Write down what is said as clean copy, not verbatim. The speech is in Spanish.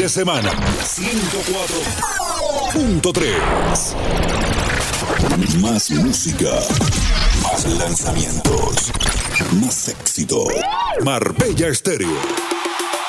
de semana. 104.3. Más música, más lanzamientos, más éxito. Marbella Estéreo.